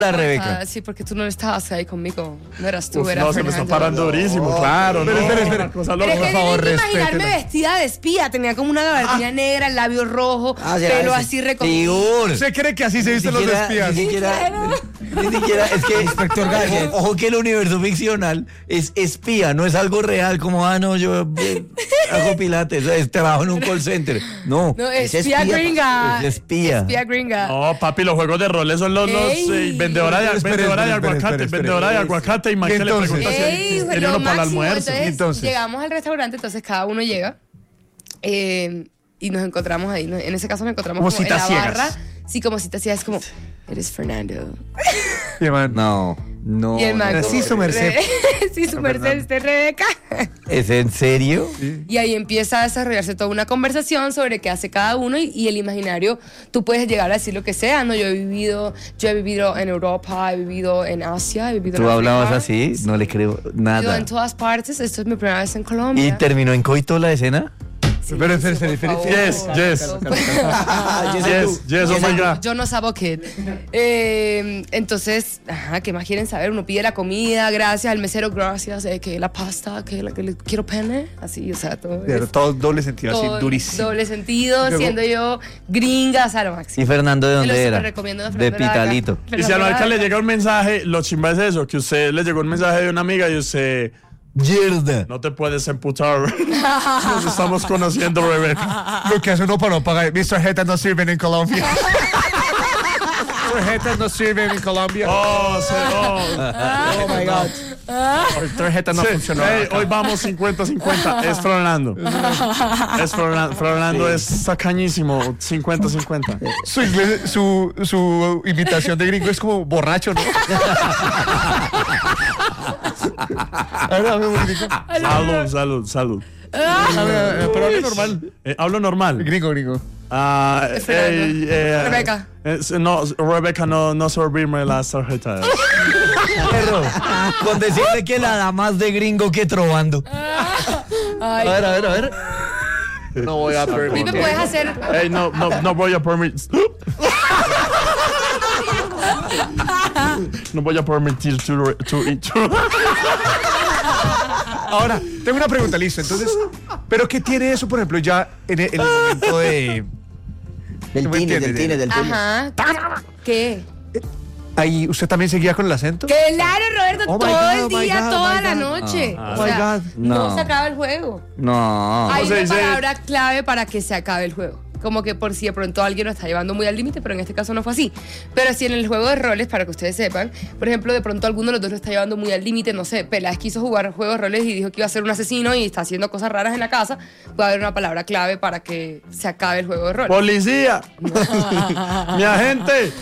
La Rebeca. Sí, porque tú no estabas ahí conmigo. No eras tú, Uf, eras no, se me está Fernando. parando durísimo, claro. Espera. Cosa Pero loca. es que Por favor, tienen que imaginarme respétela. vestida de espía. Tenía como una gabardina negra, el labio rojo, pelo así recogido. Figur. ¿Usted cree que así se visten los espías? Ni siquiera, es que Inspector Gadget. ojo que el universo ficcional es espía, no es algo real como, no, yo hago pilates, trabajo en un call center. No, No, espía gringa. Es espía. Espía gringa. No, papi, los juegos de roles son los Ey. vendedora de aguacate, Espere. vendedora de aguacate y Michael le entonces? pregunta Ey, si tiene lo uno para el máximo. almuerzo. Entonces, llegamos al restaurante, entonces cada uno llega y nos encontramos ahí. En ese caso nos encontramos Como como en la citas ciegas. barra. Sí, como citas ciegas, como, eres Fernando. Sí, man. No. Y el man sí, como, su merced. Sí, su merced, este Rebeca. ¿Es en serio? Y ahí empieza a desarrollarse toda una conversación sobre qué hace cada uno y el imaginario, tú puedes llegar a decir lo que sea, ¿no? Yo he vivido en Europa, he vivido en Asia, he vivido en ¿Tú África. hablabas así? No le creo He vivido nada. en todas partes, esto es mi primera vez en Colombia. ¿Y terminó en coito la escena? Sí, Pero sí, espere, por favor. Yes, yes. Yes, oh my God. Yo no sabo kid. Entonces, ¿qué más quieren saber? Uno pide la comida, gracias, al mesero, gracias, que la pasta, que le quiero pene, así, o sea, todo. Pero todo doble sentido, todo así, durísimo. Doble sentido, Luego- siendo yo gringa, o sea, lo máximo. ¿Y Fernando de Te lo dónde era? superrecomiendo, De Fernando Araca. Pitalito. Y si a la marca le llega un mensaje, lo chimba es eso, que usted le llegó un mensaje de una amiga y usted Yerda. no te puedes emputar. Nos estamos conociendo, Rebeca. Lo que hace uno para no pagar. Mis tarjetas no sirven en Colombia. Tarjetas no sirven en Colombia. Oh, Oh my God. Mi tarjeta no sí. funcionó. Hey, hoy vamos 50-50. Es Fernando. Fernando es sacañísimo. 50-50. Su inglés, su imitación de gringo es como borracho, ¿no? A ver, dame un poquitico. Salud. Pero hablo normal. Hablo normal. Gringo. Rebeca. No, Rebeca, no servirme las tarjetas. Perro, con decirle que la da más de gringo que trovando. Ay, A ver. No voy a ¿y me permitir. puedes hacer? Hey, no voy a permitir. No voy a permitir tu Ahora, tengo una pregunta, listo. Entonces, ¿pero qué tiene eso, por ejemplo, ya en el momento de... Del ¿Tú me tine, entiendes? del tine. Ajá. ¿Qué? Ahí, ¿usted también seguía con el acento? Claro, Roberto, Oh my todo God, el oh my día, God, oh toda my la God. noche. Ah. O Oh my sea, God. no No. se acaba el juego. No. Hay O sea, una dice- palabra clave para que se acabe el juego. Como que por si de pronto alguien lo está llevando muy al límite, pero en este caso no fue así. Pero si en el juego de roles, para que ustedes sepan, por ejemplo, de pronto alguno de los dos lo está llevando muy al límite, no sé, Peláez quiso jugar juegos de roles y dijo que iba a ser un asesino y está haciendo cosas raras en la casa, puede haber una palabra clave para que se acabe el juego de roles. ¡Policía! ¡Mi agente!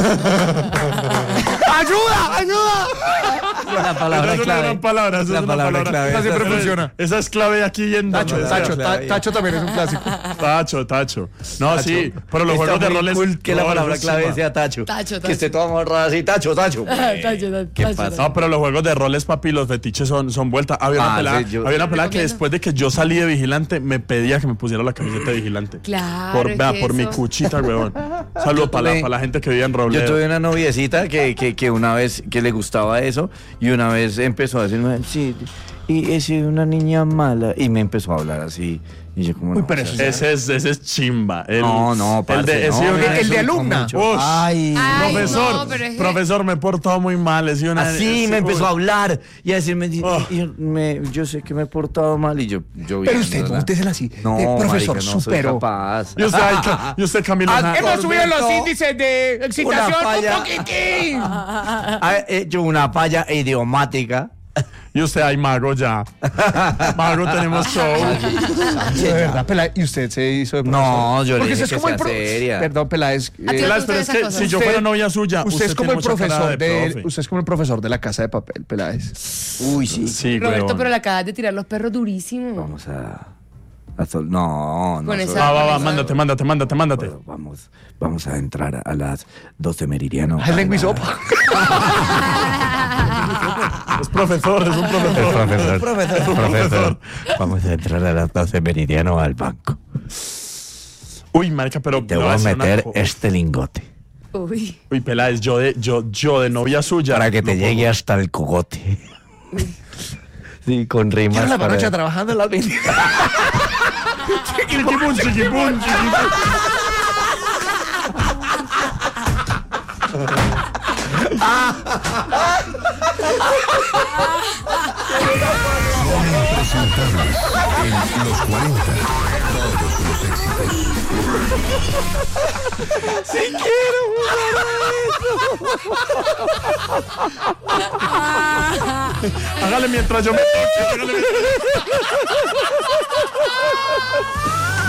¡Ayuda! La palabra Esa es una clave. gran palabra. esa La es una palabra palabra. clave. Esa siempre Esa- funciona. Esa es clave aquí y en Tacho también es un clásico. Tacho. No, sí, pero los Está juegos de muy roles. cool que la no, palabra eso es clave chimba. sea tacho. Tacho. Que esté toda honrada así, tacho. ¿Qué pasa? No, pero los juegos de roles, papi, los fetiches son vuelta. Había una pelada, sí, había una pelada que Recomiendo. después de que yo salí de vigilante, me pedía que me pusiera la camiseta de vigilante. Claro, es que Por mi eso- cuchita, huevón. Saludos para tuve- la gente que vive en Robledo. Yo tuve una noviecita que una vez que le gustaba eso y una vez empezó a decirme, sí, y es una niña mala y me empezó a hablar así y yo como... Uy, no, pero o eso sea, Ese es chimba. No, el parce, de, he no, sido una- el de eso alumna. mucho. Ush. Ay, Ay, Profesor, no, pero es que- profesor, me he portado muy mal. He sido una, así me empezó a hablar y a decirme, Oh. yo sé que me he portado mal y yo Pero bien, usted, ¿verdad? útesela así. No, Profesor, marica, no soy superó. capaz. Y usted Camilo. Hemos subido los índices de Una excitación falla. un poquitín. Ha hecho una falla idiomática. Y usted, ay, Mago, ya. Mago, tenemos show. De verdad, Peláez. ¿Y usted se hizo de No, yo le Porque dije usted es que como el sea seria. Perdón, Peláez. A ti Peláez, no pero gustan es esas que cosas. si yo Usted- fuera novia suya, Usted es como el tiene mucha cara profesor de profe. usted es como el profesor de la Casa de Papel, Peláez. Uy, sí. Sí, Roberto, huevón. pero le acabas de tirar los perros durísimo. Vamos a no, Con eso- esa- Va, mándate. Vamos a entrar a las 12 meridiano. Es lengua y sopa. Es profesor, es un profesor. Profesor. Vamos a entrar a las 12 meridiano al banco. Uy, marica, pero Te le voy a decir una meter cosa. este lingote. Uy. Uy, Peláez, yo de novia suya. Para que te no llegue puedo. hasta el cogote. Sí, con rimas. Quiero la para- panocha trabajando en la almendra. Chiquipum, chiquipum, chiquipum. Impresentables en los 40. Todos los éxitos. Sí quiero jugar. Hágale mientras yo me toque. Hágale mientras...